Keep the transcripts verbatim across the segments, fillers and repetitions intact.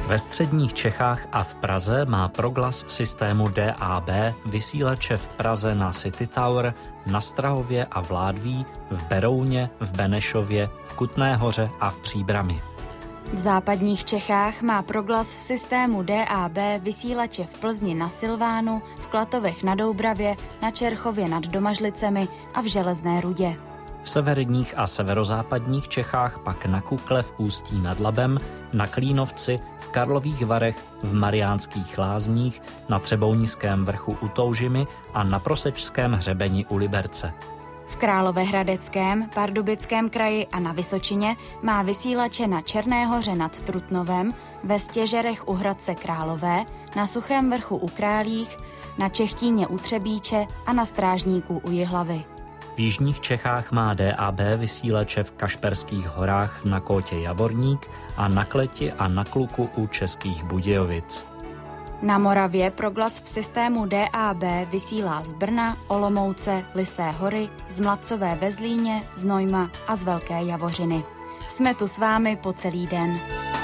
Ve středních Čechách a v Praze má Proglas v systému D A B vysílače v Praze na City Tower, na Strahově a v Ládví, v Berouně, v Benešově, v Kutné Hoře a v Příbrami. V západních Čechách má Proglas v systému D A B vysílače v Plzni na Silvánu, v Klatovech na Doubravě, na Čerchově nad Domažlicemi a v Železné Rudě. V severních a severozápadních Čechách pak na Kukle v Ústí nad Labem, na Klínovci, v Karlových Varech, v Mariánských Lázních, na Třebounickém vrchu u Toužimy a na Prosečském hřebeni u Liberce. V Královéhradeckém, Pardubickém kraji a na Vysočině má vysílače na Černé Hoře nad Trutnovem, ve Stěžerech u Hradce Králové, na Suchém vrchu u Králích, na Čechtíně u Třebíče a na Strážníku u Jihlavy. V jižních Čechách má D A B vysílače v Kašperských horách na Kótě Javorník a na Kleti a na Kluku u Českých Budějovic. Na Moravě Proglas v systému D A B vysílá z Brna, Olomouce, Lysé hory, z Mladcové ve Zlíně, z Nojma a z Velké Javořiny. Jsme tu s vámi po celý den.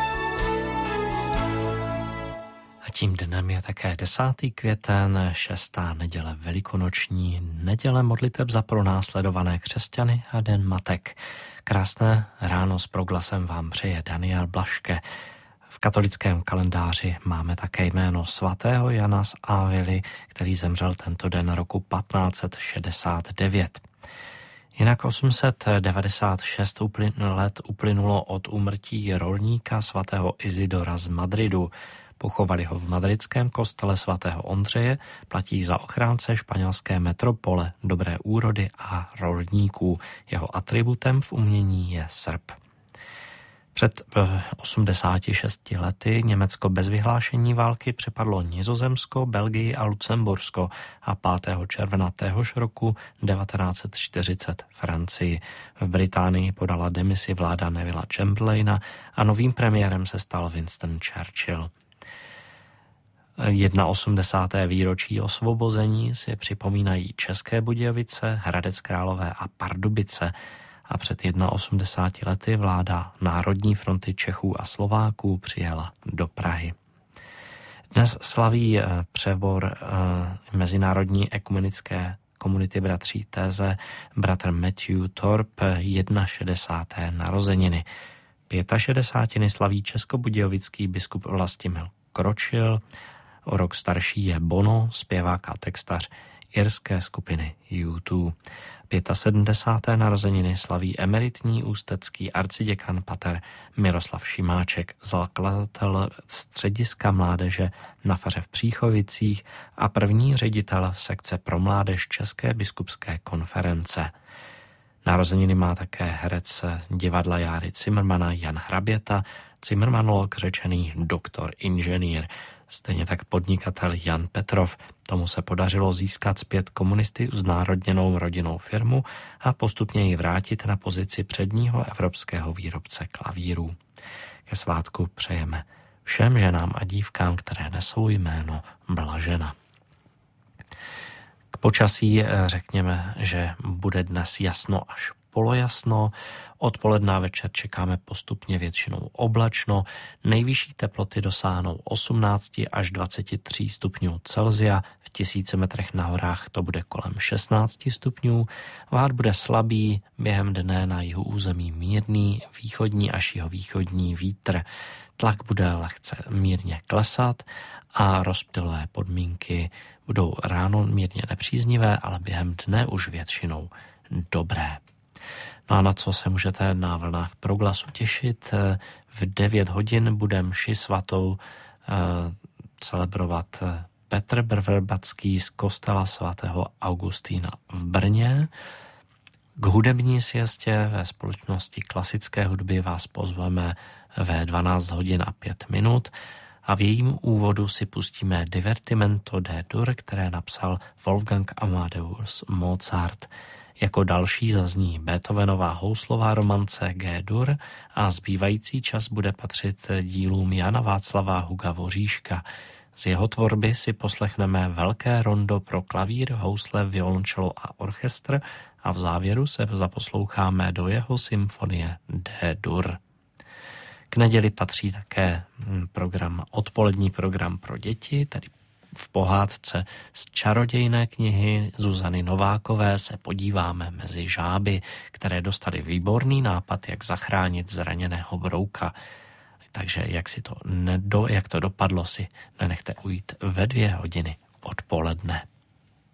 A tím dnem je také desátý květen, šestá neděle velikonoční, neděle modliteb za pronásledované křesťany a den matek. Krásné ráno s Proglasem vám přeje Daniel Blaške. V katolickém kalendáři máme také jméno svatého Jana z Ávily, který zemřel tento den roku patnáct set šedesát devět. Jinak osm set devadesát šest let uplynulo od úmrtí rolníka svatého Izidora z Madridu. Pochovali ho v madridském kostele svatého Ondřeje, platí za ochránce španělské metropole, dobré úrody a rolníků. Jeho atributem v umění je srp. Před osmdesáti šesti lety Německo bez vyhlášení války přepadlo Nizozemsko, Belgii a Lucembursko a pátého června téhož roku devatenáct set čtyřicet Francii. V Británii podala demisi vláda Nevilla Chamberlaina a novým premiérem se stal Winston Churchill. osmdesátého prvního výročí osvobození si připomínají České Budějovice, Hradec Králové a Pardubice. A před osmdesáti jednoho lety vláda Národní fronty Čechů a Slováků přijela do Prahy. Dnes slaví přebor mezinárodní ekumenické komunity bratří Téze bratr Matthew Thorpe šedesáté první narozeniny. šedesátiny slaví českobudějovický biskup Vlastimil Kročil, o rok starší je Bono, zpěvák a textař irské skupiny U dva. sedmdesáté páté narozeniny slaví emeritní ústecký arciděkan pater Miroslav Šimáček, zakladatel střediska mládeže na faře v Příchovicích a první ředitel sekce pro mládež České biskupské konference. Narozeniny má také herec divadla Járy Cimrmana Jan Hraběta, cimrmanolog řečený doktor inženýr. Stejně tak podnikatel Jan Petrov. Tomu se podařilo získat zpět komunisty znárodněnou rodinnou firmu a postupně ji vrátit na pozici předního evropského výrobce klavírů. Ke svátku přejeme všem ženám a dívkám, které nesou jméno Blažena. K počasí řekněme, že bude dnes jasno až polojasno. Odpoledne a večer čekáme postupně většinou oblačno. Nejvyšší teploty dosáhnou osmnáct až dvacet tři stupňů Celsia. V tisíci metrech na horách to bude kolem šestnáct stupňů. Vád bude slabý, během dne na jihu území mírný, východní až jihovýchodní vítr. Tlak bude lehce mírně klesat a rozptylé podmínky budou ráno mírně nepříznivé, ale během dne už většinou dobré. No a na co se můžete na vlnách Proglasu těšit? V devět hodin bude mši svatou eh, celebrovat Petr Brvrbacký z kostela svatého Augustína v Brně. K hudební siestě ve společnosti klasické hudby vás pozveme ve dvanáct hodin a pět minut a v jejím úvodu si pustíme Divertimento D-dur, které napsal Wolfgang Amadeus Mozart. Jako další zazní Beethovenova houslová romance G-dur a zbývající čas bude patřit dílům Jana Václava Huga Voříška. Z jeho tvorby si poslechneme velké rondo pro klavír, housle, violončelo a orchestr a v závěru se zaposloucháme do jeho symfonie D-dur. K neděli patří také program, odpolední program pro děti, tedy v pohádce z čarodějné knihy Zuzany Novákové se podíváme mezi žáby, které dostali výborný nápad, jak zachránit zraněného brouka. Takže jak, si to nedo, jak to dopadlo, si nenechte ujít ve dvě hodiny odpoledne.